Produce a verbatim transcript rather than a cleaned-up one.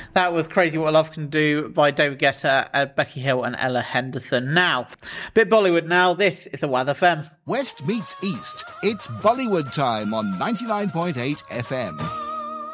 That was Crazy What Love Can Do by David Guetta, uh, Becky Hill and Ella Henderson. Now, bit Bollywood now, this is the Waz F M. West meets East. It's Bollywood time on ninety-nine point eight F M.